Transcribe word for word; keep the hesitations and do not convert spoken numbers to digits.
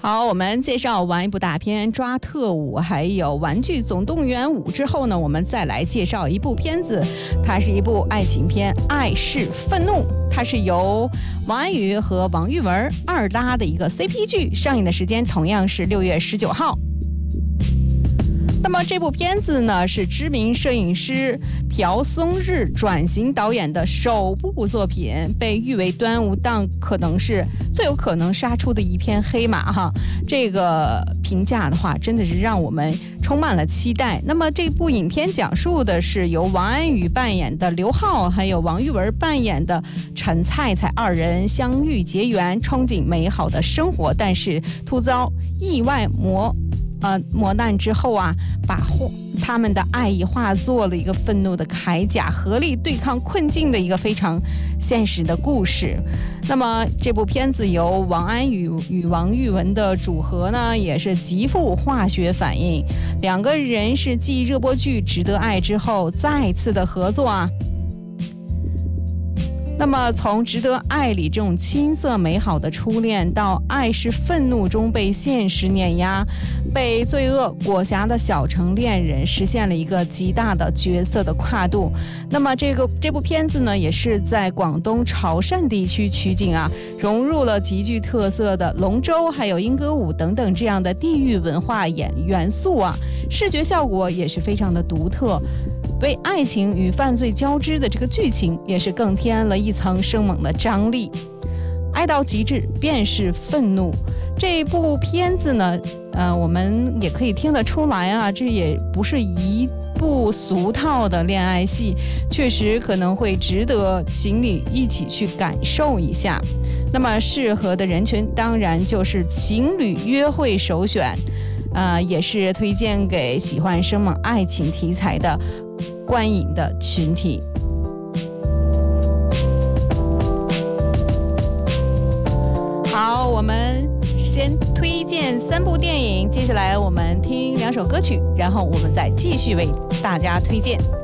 好，我们介绍完一部大片《抓特务》还有《玩具总动员五》之后呢，我们再来介绍一部片子，它是一部爱情片《爱是愤怒》，它是由王安宇和王玉文二搭的一个 C P 剧，上映的时间同样是六月十九号。那么这部片子呢，是知名摄影师朴松日转型导演的首部作品，被誉为端午档可能是最有可能杀出的一片黑马哈。这个评价的话，真的是让我们充满了期待。那么这部影片讲述的是由王安宇扮演的刘浩，还有王玉文扮演的陈菜菜二人相遇结缘，憧憬美好的生活，但是突遭意外磨呃，磨难之后啊，把他们的爱意化作了一个愤怒的铠甲，合力对抗困境的一个非常现实的故事。那么这部片子由王安宇与王玉文的组合呢，也是极富化学反应，两个人是继热播剧《值得爱》之后再次的合作啊。那么从值得爱里这种青涩美好的初恋，到爱是愤怒中被现实碾压，被罪恶裹挟的小城恋人，实现了一个极大的角色的跨度。那么这个这部片子呢，也是在广东潮汕地区取景啊，融入了极具特色的龙舟还有莺歌舞等等这样的地域文化元元素啊，视觉效果也是非常的独特。为爱情与犯罪交织的这个剧情，也是更添了一层生猛的张力。爱到极致便是愤怒。这部片子呢，呃，我们也可以听得出来啊，这也不是一部俗套的恋爱戏，确实可能会值得情侣一起去感受一下。那么适合的人群当然就是情侣约会首选，呃，也是推荐给喜欢生猛爱情题材的观影的群体。好，我们先推荐三部电影，接下来我们听两首歌曲，然后我们再继续为大家推荐。